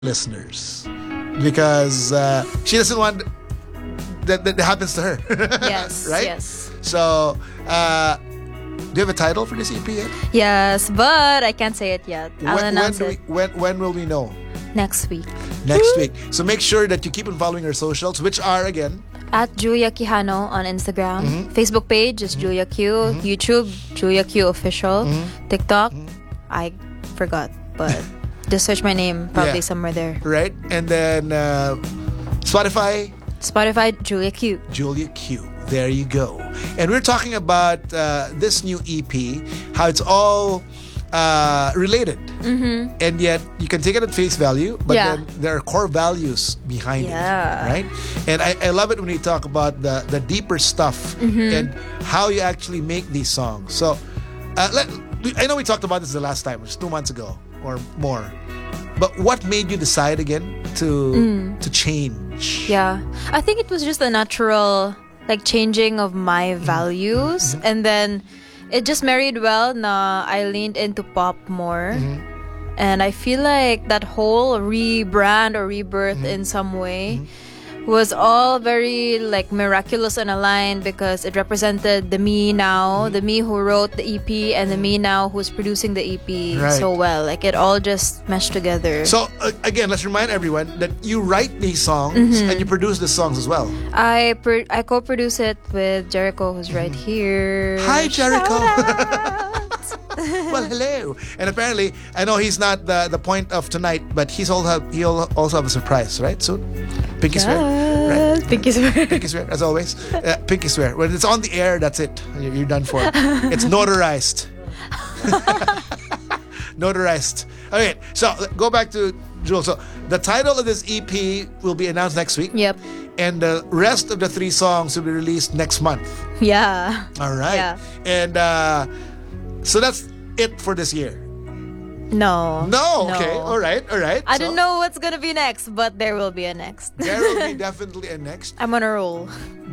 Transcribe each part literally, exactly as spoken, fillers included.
listeners because uh, she doesn't want that that happens to her. Yes, right? yes. So, uh, do you have a title for this E P yet? Yes, but I can't say it yet. I'll when, announce when, do it we, when, when will we know? next week. Next week. So make sure that you keep on following our socials, which are again At Julia Quijano on Instagram. Mm-hmm. Facebook page is Julia Q. YouTube, Julia Q Official. Mm-hmm. TikTok, I forgot, but just search my name, probably Yeah. somewhere there. right, and then uh, Spotify, Spotify, Julia Q. Julia Q. There you go. And we're talking about uh, this new E P, how it's all uh, related, mm-hmm. and yet you can take it at face value, but Yeah. then there are core values behind Yeah. it, right? And I, I love it when you talk about the the deeper stuff Mm-hmm. and how you actually make these songs. So, uh, let, I know we talked about this the last time, which was two months ago or more. But what made you decide again to Mm. to change? Yeah. I think it was just a natural like changing of my values, and then it just married well na I leaned into pop more. And I feel like that whole rebrand or rebirth in some way was all very like miraculous and aligned because it represented the me now, the me who wrote the E P, and the me now who's producing the E P Right. so well. Like it all just meshed together. So uh, again, let's remind everyone that you write these songs and you produce the songs as well. I pro- I co-produce it with Jericho, who's right here. Hi, Jericho. Shout Well, hello. And apparently, I know he's not the, the point of tonight, but he's all have, he'll also have a surprise, right? Soon. Pinky swear. Yes, Right? Pinky swear. Pinky swear, as always. Uh, pinky swear. When it's on the air, that's it. You're, you're done for. It's notarized. Notarized. Okay, so go back to Jules. So the title of this E P will be announced next week. Yep. And the rest of the three songs will be released next month. Yeah. All right. Yeah. And uh, so that's it for this year. No. No, okay. All right. All right. I So don't know what's gonna be next, but there will be a next. There will be definitely a next. I'm on a roll.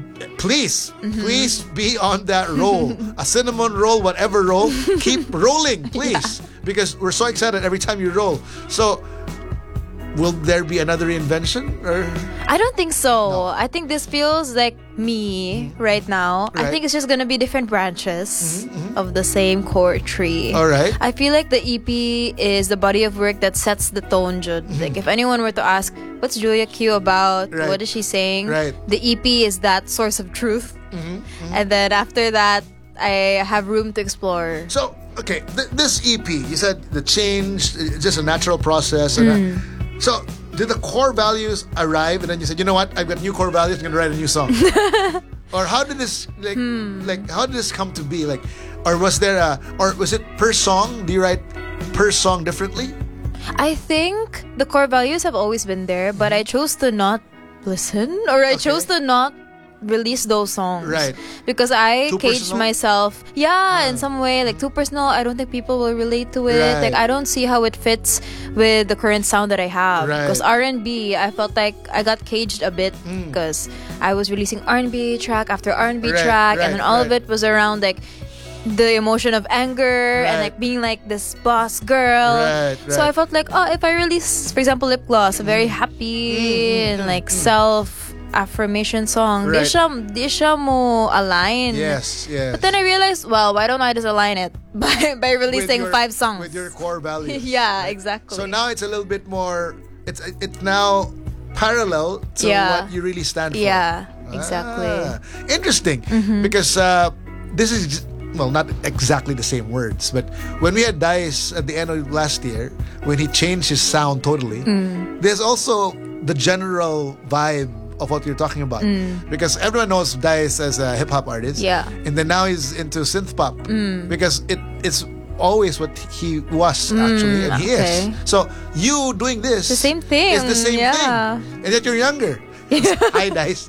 Please, Mm-hmm. please be on that roll. A cinnamon roll, whatever roll. Keep rolling, please. Because we're so excited every time you roll. So, will there be another reinvention? Or I don't think so. No. I think this feels like me right now. I Right. think it's just gonna be different branches of the same core tree. All right. I feel like the E P is the body of work that sets the tone, Jude. Like if anyone were to ask, what's Julia Q about? Right. What is she saying? Right. The E P is that source of truth. And then after that, I have room to explore. So, okay, th- this E P, you said the change, it's just a natural process. And Mm. uh, so, did the core values arrive and then you said, you know what, I've got new core values, I'm going to write a new song? Or how did this, like, Hmm. like, how did this come to be? Like, or was there a, or was it per song? Do you write per song differently? I think the core values have always been there, but I chose to not listen, or I chose to not release those songs. Right. Because I Too caged personal? myself. Yeah, in some way, like too personal. I don't think people will relate to it. Right. Like I don't see how it fits with the current sound that I have. Right. Because R and B, I felt like I got caged a bit because I was releasing R and B track after R and B Mm. Right, track, right, and then all of right. it was around like the emotion of anger and Right. like being like this boss girl. Right, So right. I felt like, oh, if I release, for example, lip gloss, a very happy and like self affirmation song, Right. di siya, di siya mo align. Yes, yes. But then I realized, well, why don't I just align it by by With releasing your- five songs? With your core values. Yeah, exactly. So now it's a little bit more, it's it's now parallel to Yeah. what you really stand for. Yeah, exactly. Ah, interesting. Mm-hmm. Because uh, this is, well, not exactly the same words, but when we had Dice at the end of last year, when he changed his sound totally, Mm. there's also the general vibe of what you're talking about. Because everyone knows Dice as a hip hop artist. Mm. Yeah. And then now he's into synth pop. Because it it's always what he was actually, and he Mm, okay. is. So you doing this The same thing, is the same yeah. thing. And yet you're younger. Hi, Dice.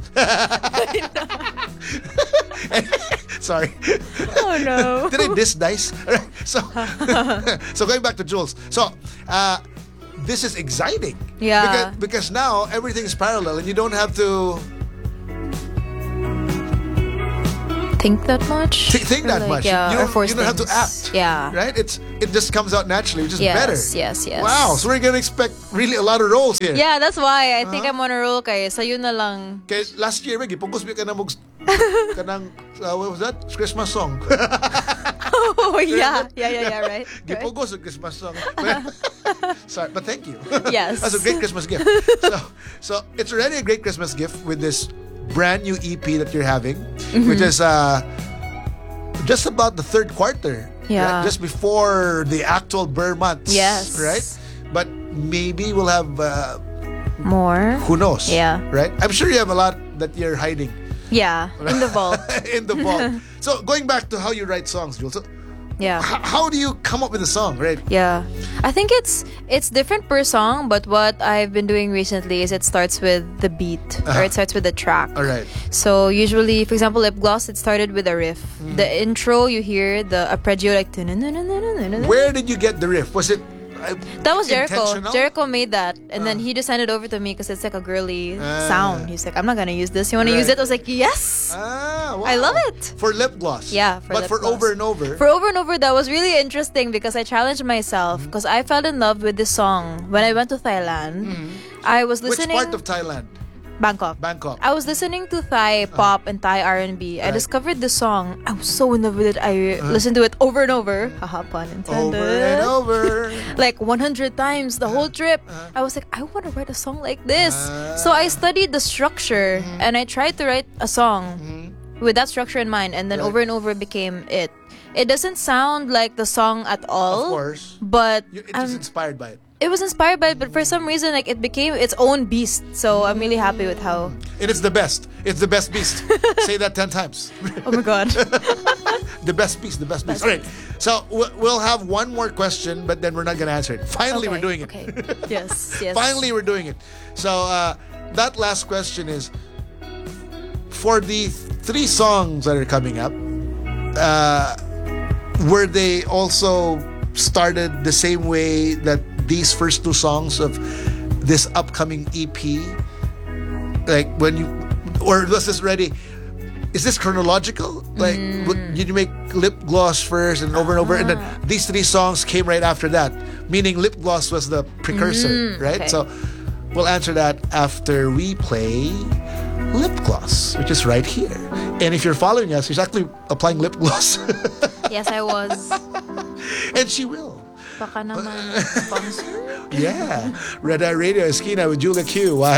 Sorry. Oh no. Did I diss Dice? Alright, So, so going back to Jules. So, uh, this is exciting. Yeah. Because, because now everything is parallel and you don't have to. think that much. Th- think Or that like, much. Yeah, you or don't, force you don't have to things. act. Yeah. Right? It's it just comes out naturally, which is Yes, better. yes, yes. Wow. So we're gonna expect really a lot of roles here. Yeah, that's why I think Uh-huh. I'm on a roll kay. Sa'yo na lang. Kaya last year, Maggie, pungkos mo ka na mag... ka ng, uh, what was that? Christmas song. Oh, yeah. Yeah, yeah, yeah, right. right. Gipugos ang Christmas song. But, sorry, but thank you. Yes. That's a great Christmas gift. So, so it's already a great Christmas gift with this brand new E P that you're having, Mm-hmm. which is uh, just about the third quarter. Yeah. Right? Just before the actual Burr months. Yes. Right? But maybe we'll have, uh, More. who knows? Yeah. Right? I'm sure you have a lot that you're hiding. Yeah, in the vault. in the vault. So going back to how you write songs, Jules. So Yeah. h- how do you come up with a song, right? Yeah. I think it's it's different per song, but what I've been doing recently is it starts with the beat Uh-huh. or it starts with the track. All right. So usually, for example, Lip Gloss, it started with a riff. The intro, you hear the arpeggio like. Where did you get the riff? Was it uh, That was Jericho. intentional? Jericho made that, and then Ah. he just handed it over to me because it's like a girly Ah. sound. He's like, "I'm not gonna use this. You want to use Right. it?" I was like, "Yes." Ah, wow. I love it. For lip gloss. Yeah, for but lip for gloss. over and over. For over and over, that was really interesting because I challenged myself because I fell in love with this song when I went to Thailand. I was Which listening. part of Thailand? Bangkok. Bangkok. I was listening to Thai pop and Thai R and B. I Right. discovered this song. I was so in love with it. I listened to it over and over. Haha, pun intended. Over and over. Like one hundred times the whole trip. I was like, I want to write a song like this. So I studied the structure and I tried to write a song with that structure in mind, and then Right. over and over became it. It doesn't sound like the song at all. Of course. But You, it was I'm- inspired by it. it was inspired by it, but for some reason, like it became its own beast. So I'm really happy with how. And it's the best. It's the best beast. Say that ten times. Oh my god. The best beast, the best beast. Best All right. So we- we'll have one more question, but then we're not going to answer it. Finally, Okay, we're doing it. Okay. Yes. Yes. Finally, we're doing it. So uh, that last question is for the three songs that are coming up. Uh, were they also started the same way that these first two songs of this upcoming E P? Like when you, or was this ready? Is this chronological? Like, w- did you make Lip Gloss first and over and over, and then these three songs came right after that? Meaning, Lip Gloss was the precursor, right? okay. So, we'll answer that after we play Lip Gloss, which is right here. And if you're following us, she's actually applying lip gloss, Yes, I was. and she will. Baka naman sponsor. Yeah, Red Eye Radio Esquina with Julia Q. While